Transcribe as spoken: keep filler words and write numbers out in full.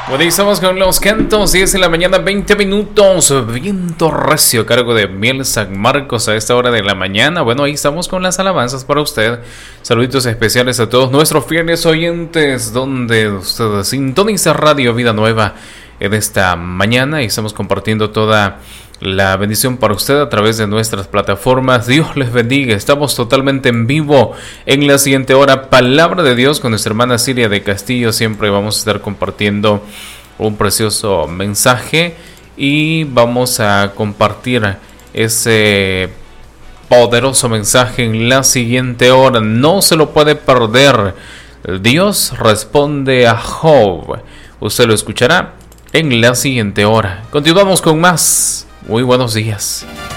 Bueno, y estamos con los cantos, diez de la mañana, veinte minutos, viento recio, a cargo de Miel San Marcos a esta hora de la mañana. Bueno, ahí estamos con las alabanzas para usted. Saluditos especiales a todos nuestros fieles oyentes, donde usted sintoniza Radio Vida Nueva en esta mañana, y estamos compartiendo toda la bendición para usted a través de nuestras plataformas. Dios les bendiga. Estamos totalmente en vivo en la siguiente hora. Palabra de Dios con nuestra hermana Siria de Castillo. Siempre vamos a estar compartiendo un precioso mensaje y vamos a compartir ese poderoso mensaje en la siguiente hora. No se lo puede perder. Dios responde a Job. Usted lo escuchará en la siguiente hora. Continuamos con más. Muy buenos días.